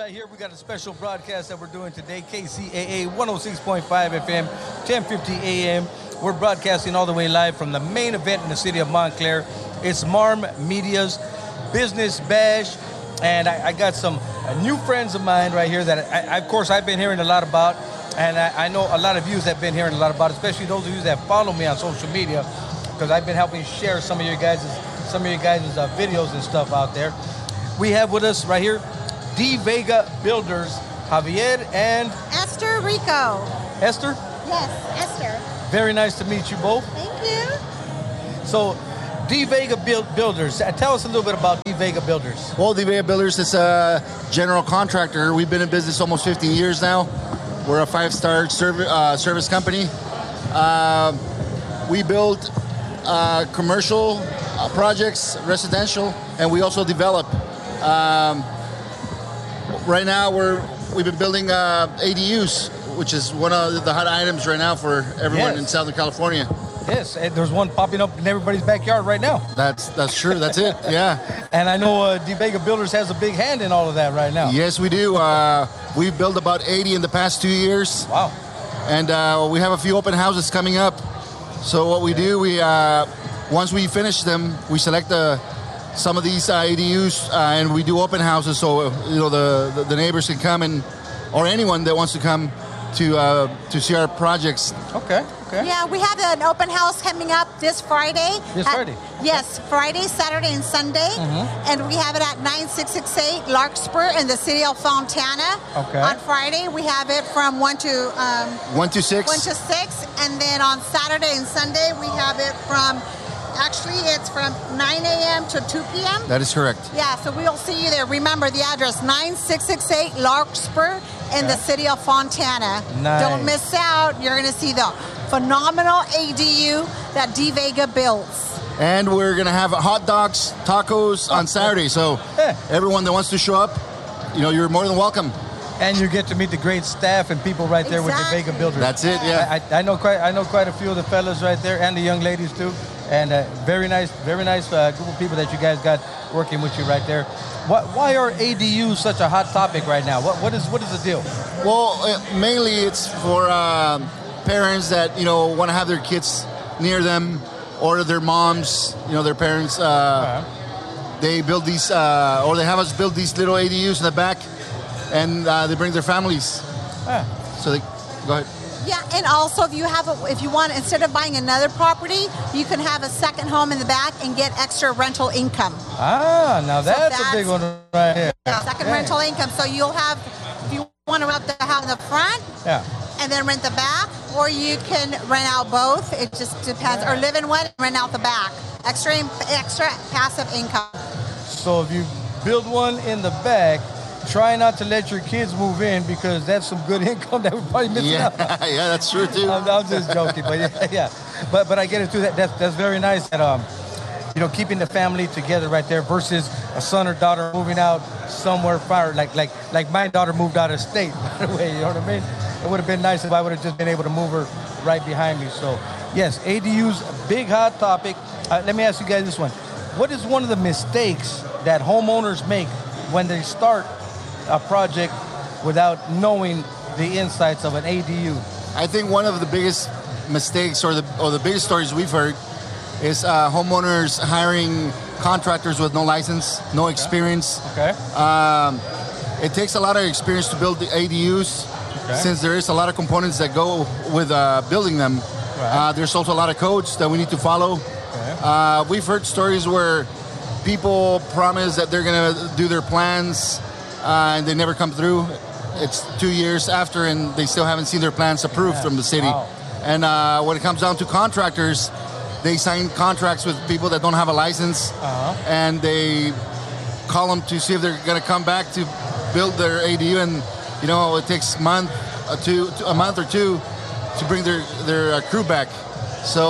right here. We got a special broadcast that we're doing today. KCAA 106.5 FM, 1050 AM. We're broadcasting all the way live from the main event in the city of Montclair. It's Marm Media's Business Bash. And I got some new friends of mine right here that, of course, I've been hearing a lot about. And I know a lot of you have been hearing a lot about, especially those of you that follow me on social media, because I've been helping share some of your guys' videos and stuff out there. We have with us right here D Vega Builders, Javier and Esther Rico. Esther? Yes, Esther. Very nice to meet you both. Thank you. So, D Vega Builders, tell us a little bit about D Vega Builders. Well, D Vega Builders is a general contractor. We've been in business almost 15 years now. We're a 5-star service company. We build commercial projects, residential, and we also develop. Right now, we've been building ADUs, which is one of the hot items right now for everyone in Southern California. Yes, and there's one popping up in everybody's backyard right now. That's true. That's it. Yeah. And I know D Vega Builders has a big hand in all of that right now. Yes, we do. We've built about 80 in the past 2 years. Wow. And we have a few open houses coming up. So what we do, once we finish them, we select some of these ADUs and we do open houses, so the neighbors can come or anyone that wants to come to see our projects. Okay. Yeah, we have an open house coming up this Friday. Yes, Friday, Saturday, and Sunday. Mm-hmm. And we have it at 9668 Larkspur in the city of Fontana. Okay. On Friday, we have it from 1 to 1 to 6. 1 to 6. And then on Saturday and Sunday, we have it it's from 9 a.m. to 2 p.m. That is correct. Yeah, so we'll see you there. Remember the address, 9668 Larkspur in the city of Fontana. Nice. Don't miss out. You're going to see the phenomenal ADU that D Vega builds. And we're going to have hot dogs, tacos on Saturday. So everyone that wants to show up, you're more than welcome. And you get to meet the great staff and people right there with D Vega Builders. That's it, yeah. I know quite a few of the fellas right there and the young ladies too. And very nice group of people that you guys got working with you right there. Why are ADUs such a hot topic right now? What is the deal? Well, mainly it's for parents that want to have their kids near them, or their moms, their parents. They build these, or they have us build these little ADUs in the back, and they bring their families. So they go ahead. Yeah, and also if you want, instead of buying another property, you can have a second home in the back and get extra rental income. Now that's a big one right here. Yeah, second rental income. So you'll have, if you want to rent the house in the front, and then rent the back, or you can rent out both. It just depends. Or live in one and rent out the back. Extra passive income. So if you build one in the back, try not to let your kids move in, because that's some good income that we're probably missing out. Yeah, that's true too. I'm just joking, but yeah. But I get it too. That's very nice that keeping the family together right there versus a son or daughter moving out somewhere far. Like my daughter moved out of state, by the way. You know what I mean? It would have been nice if I would have just been able to move her right behind me. So yes, ADUs, big hot topic. Let me ask you guys this one: what is one of the mistakes that homeowners make when they start a project without knowing the insights of an ADU? I think one of the biggest mistakes or the biggest stories we've heard is homeowners hiring contractors with no license, no experience. Okay. It takes a lot of experience to build the ADUs, since there is a lot of components that go with building them. Right. There's also a lot of codes that we need to follow. Okay. We've heard stories where people promise that they're going to do their plans and they never come through. It's 2 years after and they still haven't seen their plans approved from the city. Wow. And when it comes down to contractors, they sign contracts with people that don't have a license, and they call them to see if they're going to come back to build their ADU, and it takes a month or two to bring their crew back. So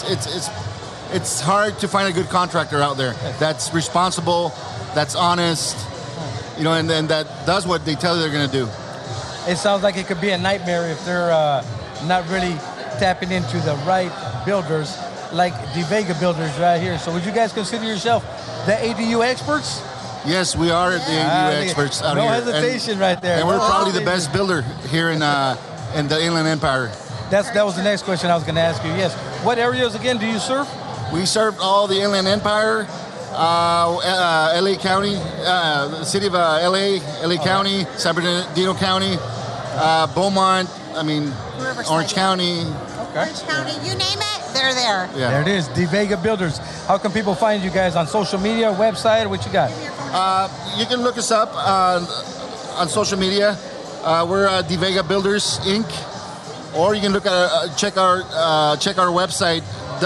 it's hard to find a good contractor out there that's responsible, that's honest, and that does what they tell you they're going to do. It sounds like it could be a nightmare if they're not really tapping into the right builders, like D Vega Builders right here. So would you guys consider yourself the ADU experts? Yes, we are the ADU experts out here. No hesitation right there. And we're probably the best builder here in the Inland Empire. That was the next question I was going to ask you. Yes. What areas, again, do you serve? We serve all the Inland Empire, LA County, the city of LA County, San Bernardino County, Beaumont, Riverside. Orange County. Okay. Orange County, you name it, they're there. Yeah. There it is, De Vega Builders. How can people find you guys on social media, website, what you got? You can look us up on social media. We're De Vega Builders Inc. Or you can look at check our website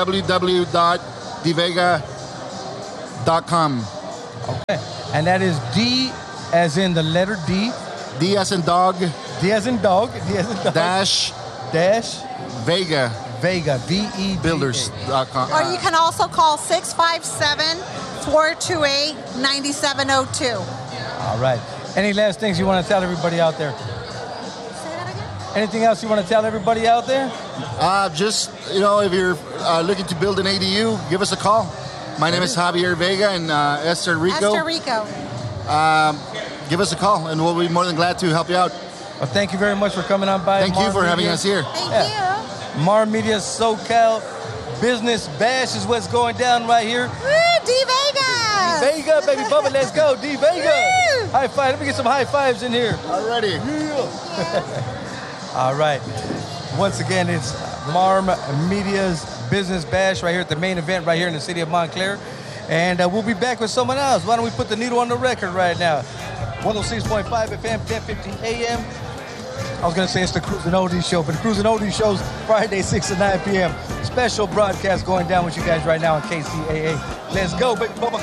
www.devega.com. Okay, and that is D as in the letter D. D as in dog. D as in dog. D as in dog. Dash. Vega. VEGA. Builders.com. Or you can also call 657-428-9702. All right. Any last things you want to tell everybody out there? Say that again? Anything else you want to tell everybody out there? Just, if you're looking to build an ADU, give us a call. My name is Javier Vega and Esther Rico. Esther Rico. Give us a call and we'll be more than glad to help you out. Well, thank you very much for coming on by. Thank you for having us here. Thank you. Marm Media SoCal Business Bash is what's going down right here. Woo, De Vega. De Vega, baby Bubba, let's go. De Vega. Woo. High five. Let me get some high fives in here. Already. All right. Once again, it's Marm Media's Business Bash right here at the main event right here in the city of Montclair. And we'll be back with someone else. Why don't we put the needle on the record right now? 106.5 FM, 1050 AM. I was going to say it's the Cruising Oldies show, but the Cruising Oldies show's Friday, 6 to 9 p.m. Special broadcast going down with you guys right now on KCAA. Let's go, baby Bubba.